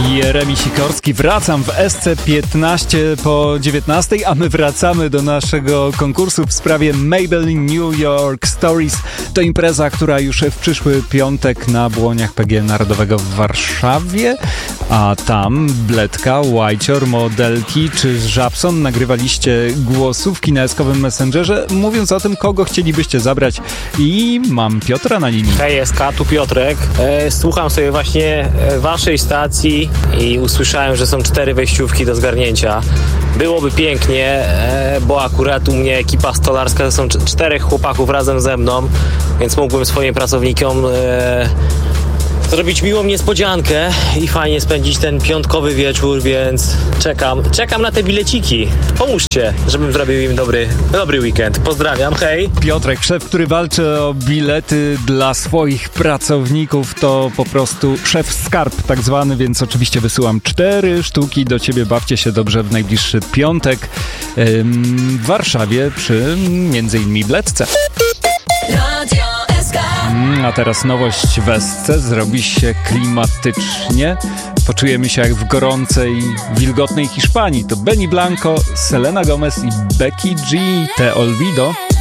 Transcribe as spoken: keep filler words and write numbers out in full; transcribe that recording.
Jeremi Sikorski. Wracam w S C piętnaście po dziewiętnastej, a my wracamy do naszego konkursu w sprawie Maybelline New York Stories. To impreza, która już w przyszły piątek na Błoniach P G Narodowego w Warszawie, a tam Bledka, Whitecior, modelki czy Żabson nagrywaliście głosówki na eskowym Messengerze, mówiąc o tym, kogo chcielibyście zabrać, i mam Piotra na linii. Hej, S K, tu Piotrek. E, słucham sobie właśnie waszej stacji i usłyszałem, że są cztery wejściówki do zgarnięcia. Byłoby pięknie, e, bo akurat u mnie ekipa stolarska to są cz- czterech chłopaków razem ze mną, więc mógłbym swoim pracownikom e, zrobić miłą niespodziankę i fajnie spędzić ten piątkowy wieczór, więc czekam, czekam na te bileciki. Pomóżcie, żebym zrobił im dobry, dobry weekend. Pozdrawiam, hej. Piotrek, szef, który walczy o bilety dla swoich pracowników, to po prostu szef skarb tak zwany, więc oczywiście wysyłam cztery sztuki do ciebie. Bawcie się dobrze w najbliższy piątek ym, w Warszawie przy między innymi Bledce. A teraz nowość w S C. Zrobi się klimatycznie. Poczujemy się jak w gorącej, wilgotnej Hiszpanii. To Benny Blanco, Selena Gomez i Becky G. Te Olvido.